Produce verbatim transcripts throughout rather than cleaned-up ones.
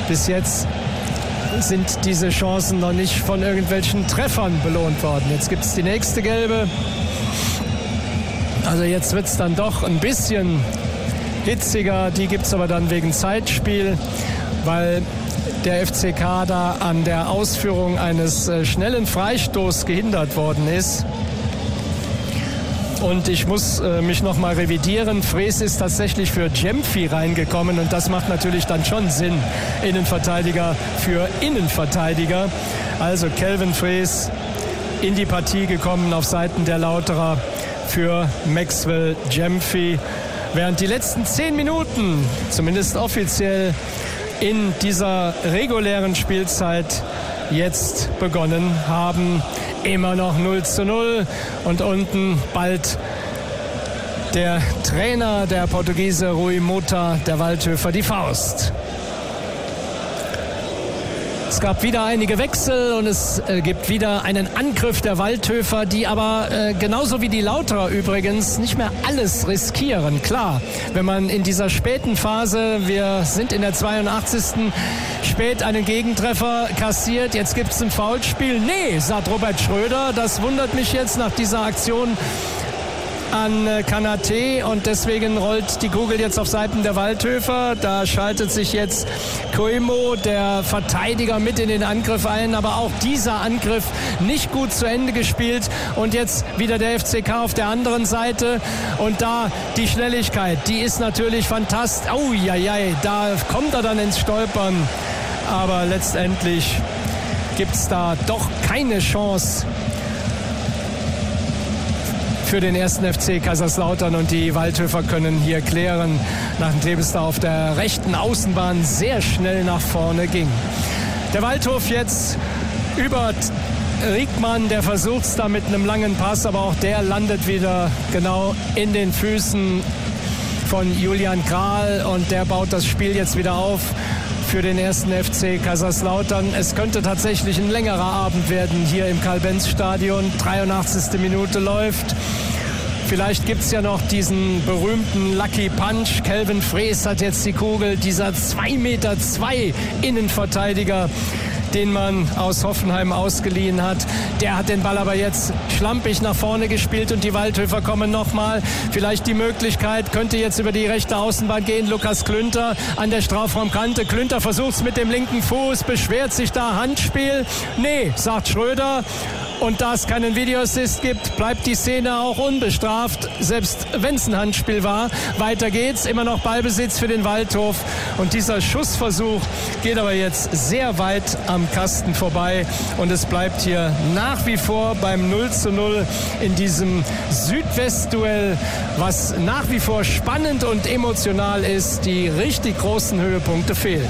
bis jetzt sind diese Chancen noch nicht von irgendwelchen Treffern belohnt worden. Jetzt gibt es die nächste gelbe. Also jetzt wird es dann doch ein bisschen hitziger. Die gibt es aber dann wegen Zeitspiel, weil der F C K da an der Ausführung eines äh, schnellen Freistoßes gehindert worden ist. Und ich muss äh, mich noch mal revidieren. Frees ist tatsächlich für Gyamfi reingekommen und das macht natürlich dann schon Sinn. Innenverteidiger für Innenverteidiger. Also Kelvin Frees in die Partie gekommen auf Seiten der Lauterer für Maxwell Gyamfi. Während die letzten zehn Minuten, zumindest offiziell in dieser regulären Spielzeit jetzt begonnen haben. Immer noch null zu null und unten bald der Trainer, der Portugiese Rui Mota, der Waldhöfer, die Faust. Es gab wieder einige Wechsel und es äh, gibt wieder einen Angriff der Waldhöfer, die aber äh, genauso wie die Lauterer übrigens nicht mehr alles riskieren. Klar, wenn man in dieser späten Phase, wir sind in der zweiundachtzigsten spät einen Gegentreffer kassiert, jetzt gibt es ein Foulspiel. Nee, sagt Robert Schröder, das wundert mich jetzt nach dieser Aktion an Kanate und deswegen rollt die Kugel jetzt auf Seiten der Waldhöfer. Da schaltet sich jetzt Koimo, der Verteidiger, mit in den Angriff ein, aber auch dieser Angriff nicht gut zu Ende gespielt und jetzt wieder der F C K auf der anderen Seite und da die Schnelligkeit, die ist natürlich fantastisch. Oh ja, ja, da kommt er dann ins Stolpern, aber letztendlich gibt es da doch keine Chance für den ersten F C Kaiserslautern und die Waldhöfer können hier klären, nachdem es da auf der rechten Außenbahn sehr schnell nach vorne ging. Der Waldhof jetzt über Riekmann, der versucht es da mit einem langen Pass, aber auch der landet wieder genau in den Füßen von Julian Kral und der baut das Spiel jetzt wieder auf für den ersten F C Kaiserslautern. Es könnte tatsächlich ein längerer Abend werden hier im Karl-Benz-Stadion. dreiundachtzigste Minute läuft. Vielleicht gibt es ja noch diesen berühmten Lucky Punch. Kelvin Frees hat jetzt die Kugel, dieser zwei Meter zwei Innenverteidiger, den man aus Hoffenheim ausgeliehen hat. Der hat den Ball aber jetzt schlampig nach vorne gespielt und die Waldhöfer kommen nochmal. Vielleicht die Möglichkeit, könnte jetzt über die rechte Außenbahn gehen. Lukas Klünter an der Strafraumkante. Klünter versucht es mit dem linken Fuß, beschwert sich da, Handspiel. Nee, sagt Schröder. Und da es keinen Videoassist gibt, bleibt die Szene auch unbestraft, selbst wenn es ein Handspiel war. Weiter geht's, immer noch Ballbesitz für den Waldhof. Und dieser Schussversuch geht aber jetzt sehr weit am Kasten vorbei. Und es bleibt hier nach wie vor beim null zu null in diesem Südwest-Duell, was nach wie vor spannend und emotional ist. Die richtig großen Höhepunkte fehlen.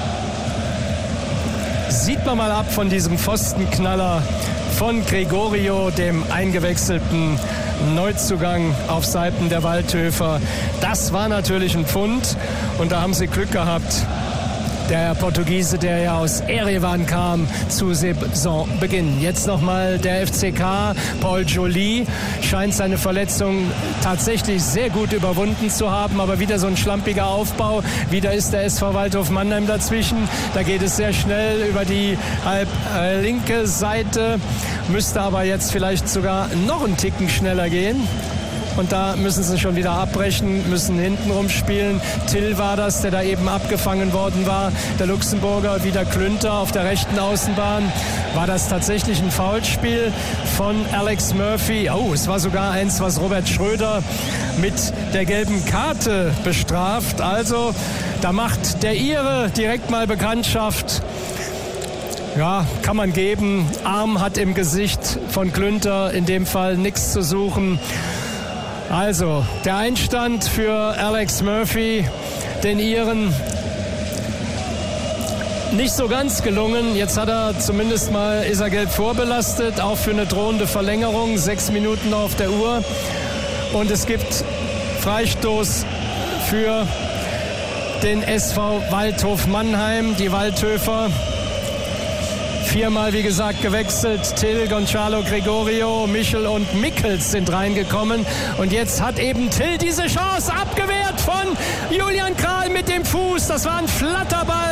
Sieht man mal ab von diesem Pfostenknaller von Gregorio, dem eingewechselten Neuzugang auf Seiten der Waldhöfer. Das war natürlich ein Pfund und da haben sie Glück gehabt. Der Portugiese, der ja aus Erevan kam, zu Saisonbeginn. Jetzt nochmal der F C K. Paul Joly scheint seine Verletzung tatsächlich sehr gut überwunden zu haben, aber wieder so ein schlampiger Aufbau. Wieder ist der S V Waldhof Mannheim dazwischen. Da geht es sehr schnell über die halb äh, linke Seite. Müsste aber jetzt vielleicht sogar noch einen Ticken schneller gehen. Und da müssen sie schon wieder abbrechen, müssen hintenrum spielen. Till war das, der da eben abgefangen worden war. Der Luxemburger, wieder Klünter auf der rechten Außenbahn. War das tatsächlich ein Foulspiel von Alex Murphy? Oh, es war sogar eins, was Robert Schröder mit der gelben Karte bestraft. Also, da macht der Ire direkt mal Bekanntschaft. Ja, kann man geben. Arm hat im Gesicht von Klünter in dem Fall nichts zu suchen. Also, der Einstand für Alex Murphy, den Iren, nicht so ganz gelungen. Jetzt hat er zumindest mal, ist er gelb vorbelastet, auch für eine drohende Verlängerung. Sechs Minuten auf der Uhr. Und es gibt Freistoß für den S V Waldhof Mannheim, die Waldhöfer. Viermal, wie gesagt, gewechselt. Till, Gonçalo, Gregorio, Michel und Mickels sind reingekommen. Und jetzt hat eben Till diese Chance abgewehrt von Julian Kral mit dem Fuß. Das war ein Flatterball.